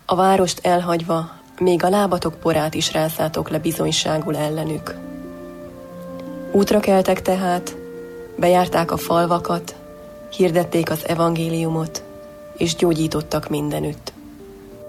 A várost elhagyva, még a lábatok porát is rászátok le bizonyságul ellenük. Útra keltek tehát, bejárták a falvakat, hirdették az evangéliumot, és gyógyítottak mindenütt.